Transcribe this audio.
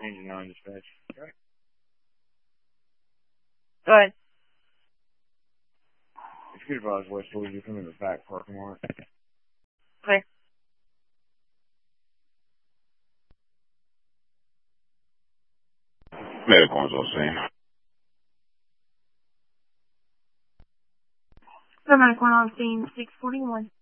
Engine 9 dispatch. Okay. Go ahead. If you could advise West Louisiana, come in the back parking lot. Clear. Medical one's on scene. Medical on scene 641.